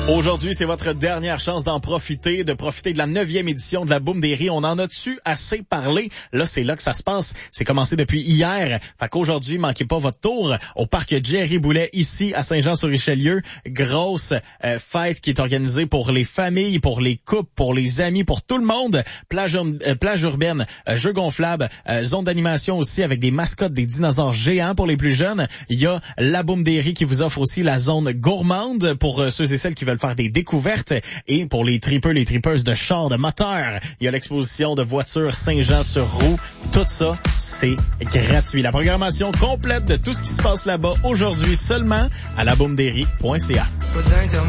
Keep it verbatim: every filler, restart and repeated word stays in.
Aujourd'hui, c'est votre dernière chance d'en profiter, de profiter de la neuvième édition de la Boum des Rires. On en a-tu assez parlé? Là, c'est là que ça se passe. C'est commencé depuis hier. Fait qu'aujourd'hui, manquez pas votre tour au parc Jerry Boulet, ici à Saint-Jean-sur-Richelieu. Grosse euh, fête qui est organisée pour les familles, pour les couples, pour les amis, pour tout le monde. Plage, euh, plage urbaine, euh, jeux gonflables, euh, zone d'animation aussi avec des mascottes, des dinosaures géants pour les plus jeunes. Il y a la Boum des Rires qui vous offre aussi la zone gourmande pour euh, ceux et celles qui veulent faire des découvertes. Et pour les tripeux, les tripeuses de chars, de moteurs, il y a l'exposition de voitures Saint-Jean-sur-Roue. Tout ça, c'est gratuit. La programmation complète de tout ce qui se passe là-bas aujourd'hui seulement à la boum des rires point c a.